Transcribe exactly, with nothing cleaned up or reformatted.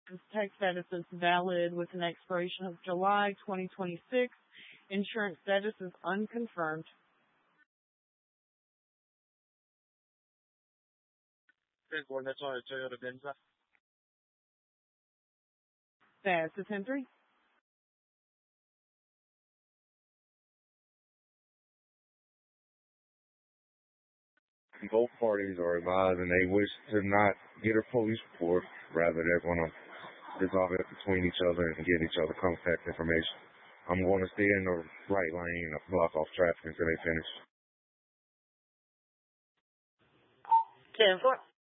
This tax status is valid with an expiration of July twenty twenty-six. Insurance status is unconfirmed. ten four, that's on a Toyota Venza. That's a ten three. Both parties are advised and they wish to not get a police report. Rather, they're going to resolve it between each other and get each other contact information. I'm going to stay in the right lane and block off traffic until they finish. ten four.